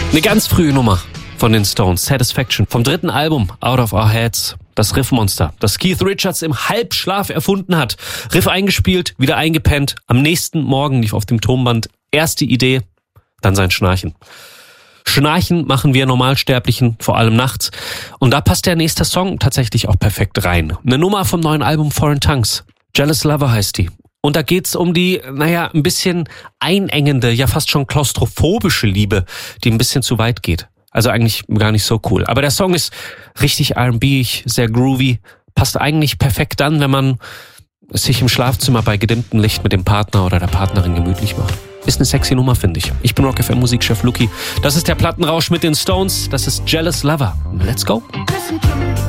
Eine ganz frühe Nummer von den Stones, Satisfaction, vom 3. Album Out of Our Heads. Das Riffmonster, das Keith Richards im Halbschlaf erfunden hat. Riff eingespielt, wieder eingepennt. Am nächsten Morgen lief auf dem Tonband erst die Idee, dann sein Schnarchen. Schnarchen machen wir Normalsterblichen, vor allem nachts. Und da passt der nächste Song tatsächlich auch perfekt rein. Eine Nummer vom neuen Album Foreign Tongues. Jealous Lover heißt die. Und da geht's um die, ein bisschen einengende, ja fast schon klaustrophobische Liebe, die ein bisschen zu weit geht. Also eigentlich gar nicht so cool. Aber der Song ist richtig R&B-ig, sehr groovy. Passt eigentlich perfekt dann, wenn man sich im Schlafzimmer bei gedimmtem Licht mit dem Partner oder der Partnerin gemütlich macht. Ist eine sexy Nummer, finde ich. Ich bin Rock FM Musikchef Luki. Das ist der Plattenrausch mit den Stones. Das ist Jealous Lover. Let's go.